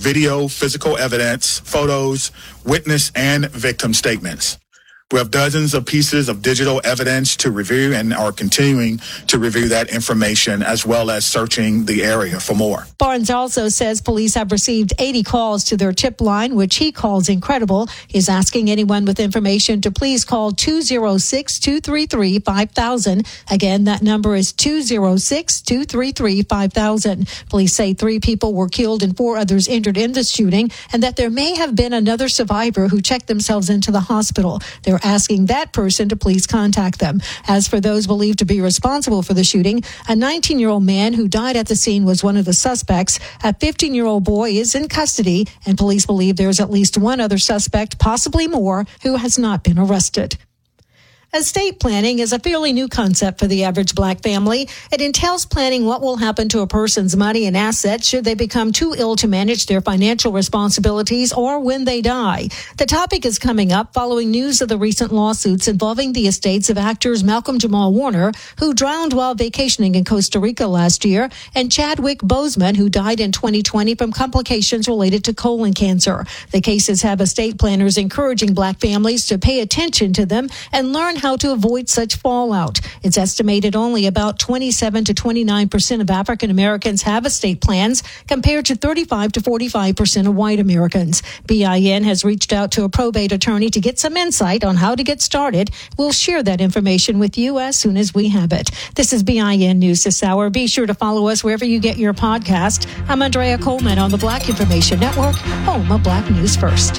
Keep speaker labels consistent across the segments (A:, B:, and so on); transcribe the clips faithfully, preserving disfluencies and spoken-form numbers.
A: video, physical evidence, photos, witness, and victim statements. We have dozens of pieces of digital evidence to review and are continuing to review that information as well as searching the area for more.
B: Barnes also says police have received eighty calls to their tip line, which he calls incredible. He's asking anyone with information to please call two oh six, two three three, five thousand. Again, that number is two oh six, two three three, five thousand. Police say three people were killed and four others injured in the shooting, and that there may have been another survivor who checked themselves into the hospital. They're asking that person to please contact them. As for those believed to be responsible for the shooting, a nineteen-year-old man who died at the scene was one of the suspects. A fifteen-year-old boy is in custody, and police believe there's at least one other suspect, possibly more, who has not been arrested. Estate planning is a fairly new concept for the average black family. It entails planning what will happen to a person's money and assets should they become too ill to manage their financial responsibilities or when they die. The topic is coming up following news of the recent lawsuits involving the estates of actors Malcolm Jamal Warner, who drowned while vacationing in Costa Rica last year, and Chadwick Boseman, who died in twenty twenty from complications related to colon cancer. The cases have estate planners encouraging black families to pay attention to them and learn how to avoid such fallout. It's estimated only about twenty-seven to twenty-nine percent of African Americans have estate plans, compared to thirty-five to forty-five percent of white Americans. B I N has reached out to a probate attorney to get some insight on how to get started. We'll share that information with you as soon as we have it. This is B I N News this hour. Be sure to follow us wherever you get your podcast. I'm Andrea Coleman on the Black Information Network, home of Black News First.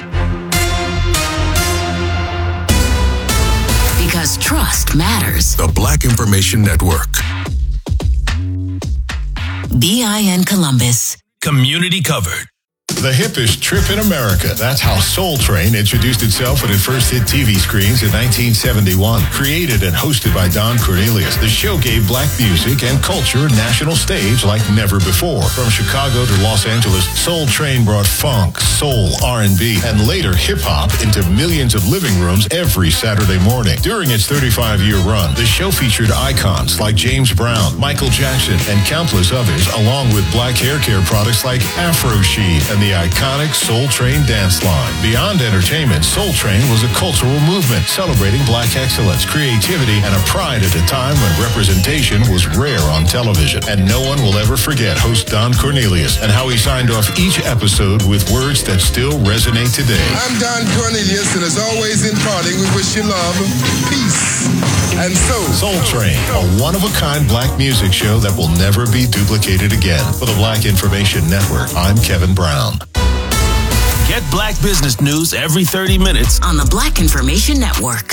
C: Because trust matters.
D: The Black Information Network.
C: B I N Columbus.
D: Community covered.
E: The hippest trip in America. That's how Soul Train introduced itself when it first hit T V screens in nineteen seventy-one. Created and hosted by Don Cornelius, the show gave black music and culture a national stage like never before. From Chicago to Los Angeles, Soul Train brought funk, soul, R and B, and later hip-hop into millions of living rooms every Saturday morning. During its thirty-five-year run, the show featured icons like James Brown, Michael Jackson, and countless others, along with black hair care products like Afro Sheen and the iconic Soul Train dance line. Beyond entertainment, Soul Train was a cultural movement celebrating black excellence, creativity, and a pride at a time when representation was rare on television. And no one will ever forget host Don Cornelius and how he signed off each episode with words that still resonate today.
F: I'm Don Cornelius, and as always in parting, we wish you love, peace, and soul.
E: Soul Train, a one-of-a-kind black music show that will never be duplicated again. For the Black Information Network, I'm Kevin Brown.
D: Get black business news every thirty minutes
C: on the Black Information Network.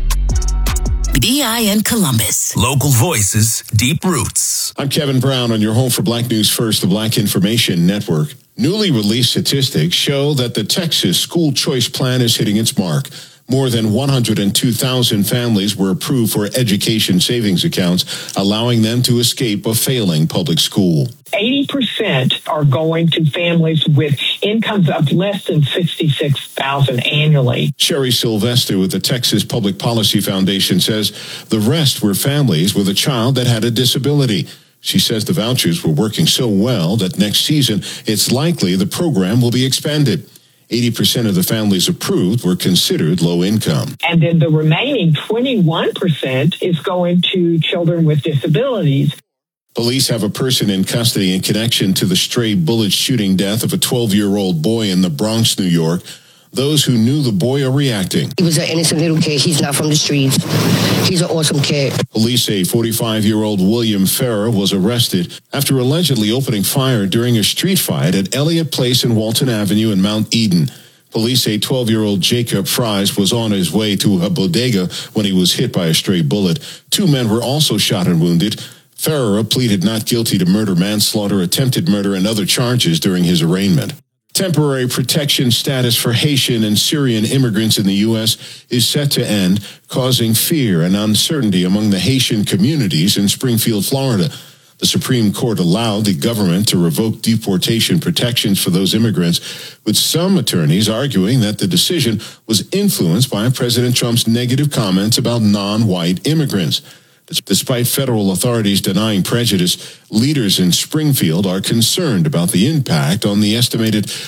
C: B I N Columbus.
D: Local voices, deep roots.
E: I'm Kevin Brown on your home for Black News First, the Black Information Network. Newly released statistics show that the Texas school choice plan is hitting its mark. More than one hundred two thousand families were approved for education savings accounts, allowing them to escape a failing public school.
G: eighty percent are going to families with incomes of less than sixty-six thousand dollars annually.
E: Sherry Sylvester with the Texas Public Policy Foundation says the rest were families with a child that had a disability. She says the vouchers were working so well that next season it's likely the program will be expanded. eighty percent of the families approved were considered low income.
G: And then the remaining twenty-one percent is going to children with disabilities.
E: Police have a person in custody in connection to the stray bullet shooting death of a twelve-year-old boy in the Bronx, New York. Those who knew the boy are reacting.
H: He was an innocent little kid. He's not from the streets. He's an awesome kid.
E: Police say forty-five-year-old William Ferrer was arrested after allegedly opening fire during a street fight at Elliott Place and Walton Avenue in Mount Eden. Police say twelve-year-old Jacob Fries was on his way to a bodega when he was hit by a stray bullet. Two men were also shot and wounded. Ferrer pleaded not guilty to murder, manslaughter, attempted murder, and other charges during his arraignment. Temporary protection status for Haitian and Syrian immigrants in the U S is set to end, causing fear and uncertainty among the Haitian communities in Springfield, Florida. The Supreme Court allowed the government to revoke deportation protections for those immigrants, with some attorneys arguing that the decision was influenced by President Trump's negative comments about non-white immigrants. Despite federal authorities denying prejudice, leaders in Springfield are concerned about the impact on the estimated